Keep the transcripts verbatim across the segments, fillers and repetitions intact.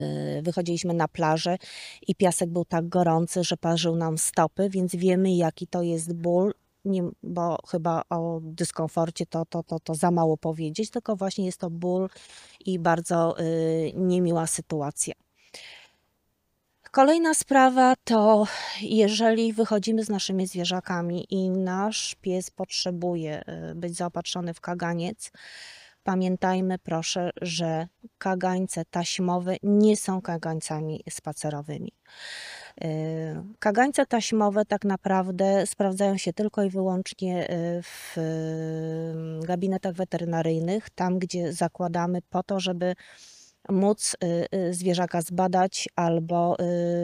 wychodziliśmy na plażę i piasek był tak gorący, że parzył nam stopy, więc wiemy, jaki to jest ból. Nie, bo chyba o dyskomforcie to, to, to, to za mało powiedzieć, tylko właśnie jest to ból i bardzo y, niemiła sytuacja. Kolejna sprawa to, jeżeli wychodzimy z naszymi zwierzakami i nasz pies potrzebuje y, być zaopatrzony w kaganiec, pamiętajmy proszę, że kagańce taśmowe nie są kagańcami spacerowymi. Kagańce taśmowe tak naprawdę sprawdzają się tylko i wyłącznie w gabinetach weterynaryjnych, tam gdzie zakładamy po to, żeby móc zwierzaka zbadać albo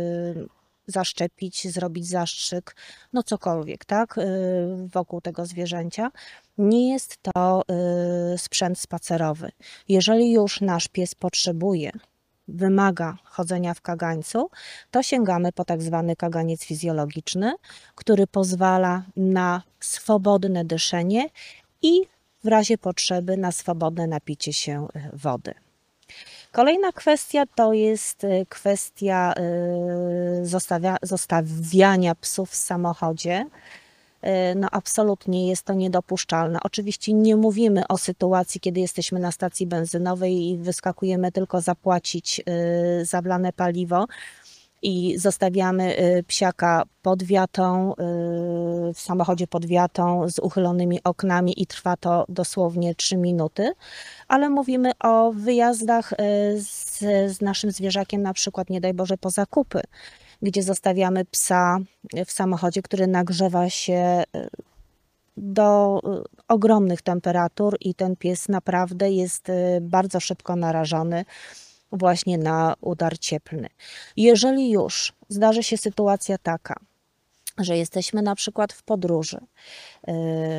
zaszczepić, zrobić zastrzyk, no cokolwiek, tak, wokół tego zwierzęcia. Nie jest to sprzęt spacerowy. Jeżeli już nasz pies potrzebuje, wymaga chodzenia w kagańcu, to sięgamy po tak zwany kaganiec fizjologiczny, który pozwala na swobodne dyszenie i w razie potrzeby na swobodne napicie się wody. Kolejna kwestia to jest kwestia zostawia, zostawiania psów w samochodzie. No absolutnie jest to niedopuszczalne. Oczywiście nie mówimy o sytuacji, kiedy jesteśmy na stacji benzynowej i wyskakujemy tylko zapłacić za wlane paliwo i zostawiamy psiaka pod wiatą, w samochodzie pod wiatą z uchylonymi oknami i trwa to dosłownie trzy minuty, ale mówimy o wyjazdach z, z naszym zwierzakiem, na przykład nie daj Boże po zakupy, gdzie zostawiamy psa w samochodzie, który nagrzewa się do ogromnych temperatur i ten pies naprawdę jest bardzo szybko narażony właśnie na udar cieplny. Jeżeli już zdarzy się sytuacja taka, że jesteśmy na przykład w podróży yy,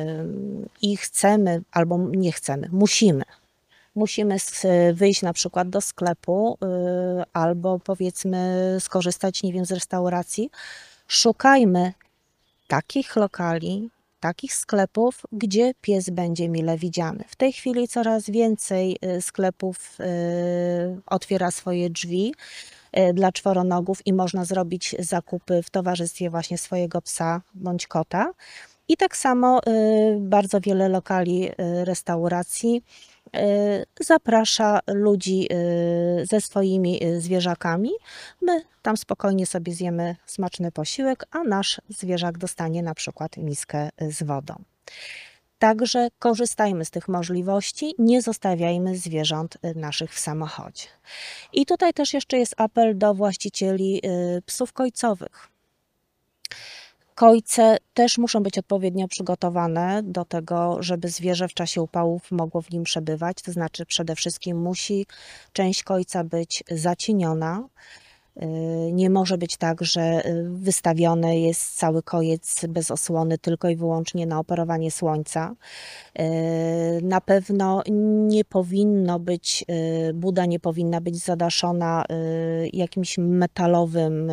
i chcemy, albo nie chcemy, musimy, musimy wyjść na przykład do sklepu yy, albo powiedzmy skorzystać, nie wiem, z restauracji, szukajmy takich lokali, takich sklepów, gdzie pies będzie mile widziany. W tej chwili coraz więcej sklepów otwiera swoje drzwi dla czworonogów i można zrobić zakupy w towarzystwie właśnie swojego psa bądź kota. I tak samo bardzo wiele lokali, restauracji zaprasza ludzi ze swoimi zwierzakami. My tam spokojnie sobie zjemy smaczny posiłek, a nasz zwierzak dostanie na przykład miskę z wodą. Także korzystajmy z tych możliwości, nie zostawiajmy zwierząt naszych w samochodzie. I tutaj też jeszcze jest apel do właścicieli psów kojcowych. Kojce też muszą być odpowiednio przygotowane do tego, żeby zwierzę w czasie upałów mogło w nim przebywać. To znaczy przede wszystkim musi część kojca być zacieniona. Nie może być tak, że wystawiony jest cały kojec bez osłony tylko i wyłącznie na operowanie słońca. Na pewno nie powinno być, buda nie powinna być zadaszona jakimś metalowym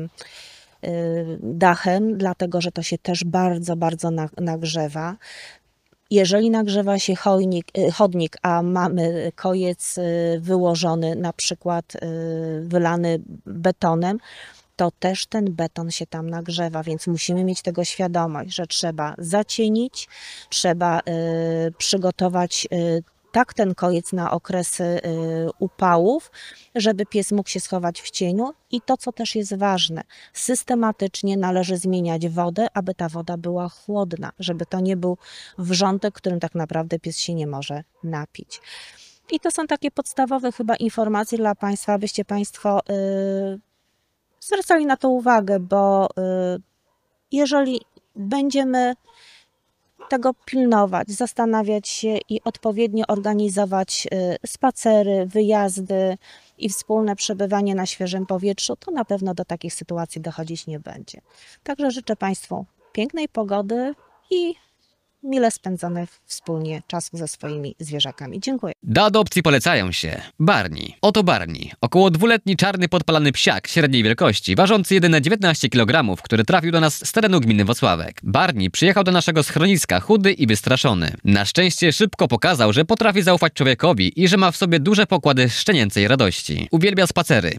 dachem, dlatego że to się też bardzo, bardzo nagrzewa. Jeżeli nagrzewa się chodnik, chodnik, a mamy kojec wyłożony, na przykład wylany betonem, to też ten beton się tam nagrzewa, więc musimy mieć tego świadomość, że trzeba zacienić, trzeba przygotować tak ten kojec na okresy upałów, żeby pies mógł się schować w cieniu. I to, co też jest ważne, systematycznie należy zmieniać wodę, aby ta woda była chłodna, żeby to nie był wrzątek, którym tak naprawdę pies się nie może napić. I to są takie podstawowe chyba informacje dla Państwa, abyście Państwo yy, zwracali na to uwagę, bo yy, jeżeli będziemy tego pilnować, zastanawiać się i odpowiednio organizować spacery, wyjazdy i wspólne przebywanie na świeżym powietrzu, to na pewno do takich sytuacji dochodzić nie będzie. Także życzę Państwu pięknej pogody i mile spędzony wspólnie czas ze swoimi zwierzakami. Dziękuję. Do adopcji polecają się Barney. Oto Barney, około dwuletni czarny podpalany psiak średniej wielkości, ważący jedyne dziewiętnaście kilogramów, który trafił do nas z terenu gminy Włocławek. Barney przyjechał do naszego schroniska chudy i wystraszony. Na szczęście szybko pokazał, że potrafi zaufać człowiekowi i że ma w sobie duże pokłady szczenięcej radości. Uwielbia spacery.